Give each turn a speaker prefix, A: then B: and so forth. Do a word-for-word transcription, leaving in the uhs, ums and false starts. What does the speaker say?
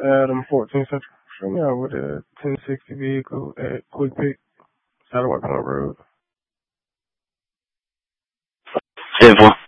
A: Adam fourteen Central. Show me out with a ten sixty vehicle at Quick Pick, Satellite Point Road.
B: ten four.